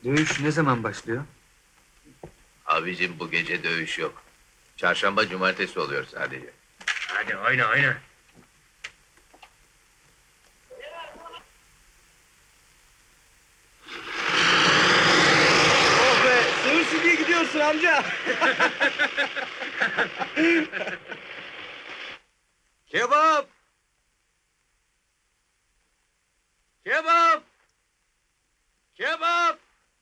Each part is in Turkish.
Dövüş ne zaman başlıyor? Abicim bu gece dövüş yok. Çarşamba, cumartesi oluyor sadece. Hadi oyna oyna. Oh be, sığırsın diye gidiyorsun amca. Kebap! Kebap! Kebap!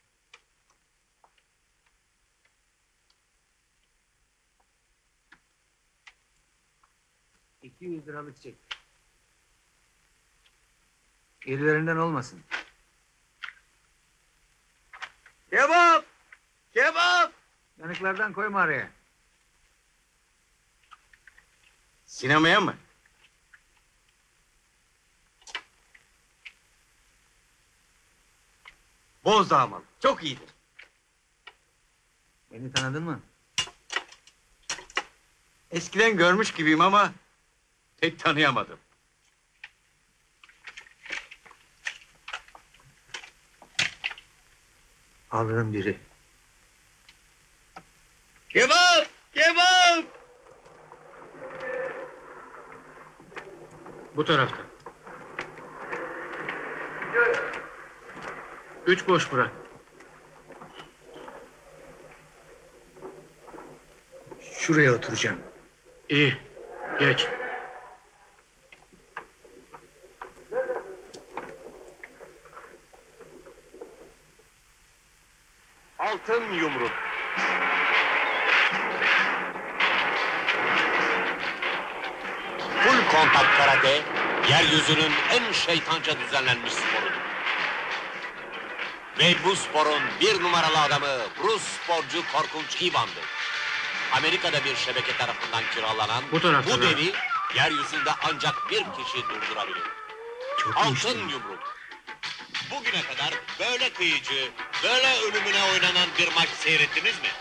$200 çek. Gerilerinden olmasın. Kebap! Kebap! Yanıklardan koyma araya. Sinemaya mı? Bozdağ malı, çok iyidir. Beni tanıdın mı? Eskiden görmüş gibiyim ama pek tanıyamadım. Alırım biri. Kebap! Kebap! Bu tarafta. 3 boş bırak. Şuraya oturacağım. İyi. Geç. Altın yumruk. Full kontak karate, yeryüzünün en şeytanca düzenlenmiş sporudur. Ve bu sporun bir numaralı adamı Rus sporcu Korkunç Ivan'dır. Amerika'da bir şebeke tarafından kiralanan Bu taraftan bu ha. devi yeryüzünde ancak bir kişi durdurabilir. Altın yumruk. Bugüne kadar böyle kıyıcı, böyle ölümüne oynanan bir maç seyrettiniz mi?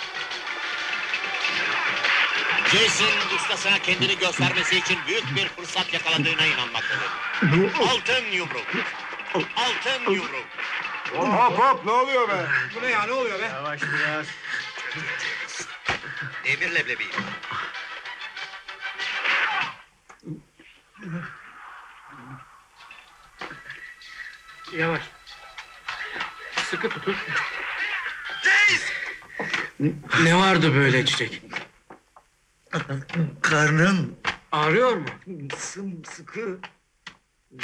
Jason ustasına kendini göstermesi için büyük bir fırsat yakaladığına inanmaktadır. Altın yumruk. Altın yumruk. Hop hop, ne oluyor be? Bu ne ya, ne oluyor be? Yavaş biraz. Demir leblebi. Yavaş. Sıkı tutun. Ne vardı böyle Çiçek? Karnım Ağrıyor mu? sımsıkı.